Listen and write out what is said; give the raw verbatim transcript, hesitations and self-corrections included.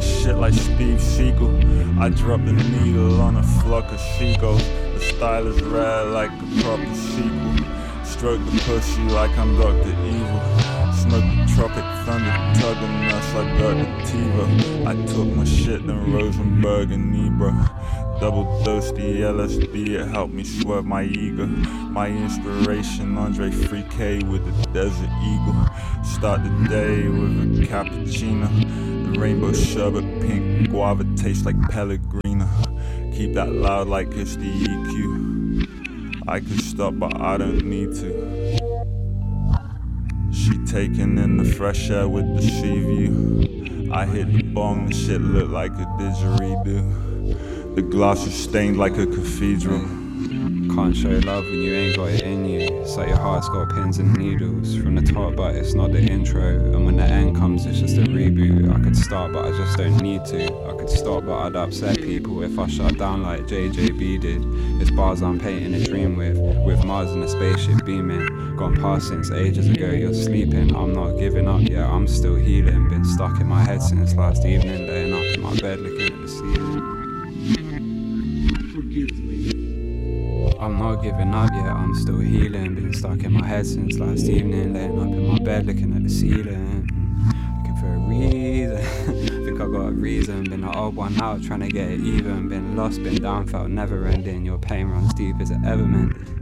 take shit like Steve Seagal. I drop the needle on a flock of seagulls. The style is rare like a proper sequel. Stroke the pussy like I'm Doctor Evil. Smoke the tropic thunder, tugging us, I got the TiVo. I took my shit, then Rosenberg and Nebra. Double dose the L S D, it helped me swerve my ego. My inspiration, Andre three K with the Desert Eagle. Start the day with a cappuccino. The rainbow sherbet, pink guava tastes like Pellegrino. Keep that loud like it's the E Q. I could stop but I don't need to. She taking in the fresh air with the sea view. I hit the bong, the shit look like a didgeridoo. The glass is stained like a cathedral. Can't show love when you ain't got it in you. It's like your heart's got pins and needles. From the top but it's not the intro. And when the end comes it's just a reboot. I could start but I just don't need to. I could stop but I'd upset people if I shut down like J J B did. It's bars I'm painting a dream with. With Mars and a spaceship beaming. Gone past since ages ago, you're sleeping. I'm not giving up yet, I'm still healing. Been stuck in my head since last evening. Laying up in my bed looking at the ceiling. I'm not giving up yet, I'm still healing. Been stuck in my head since last evening. Laying up in my bed looking at the ceiling. Looking for a reason. Think I got a reason. Been the odd one out trying to get it even. Been lost, been down, felt never ending. Your pain runs deep, is it ever mended?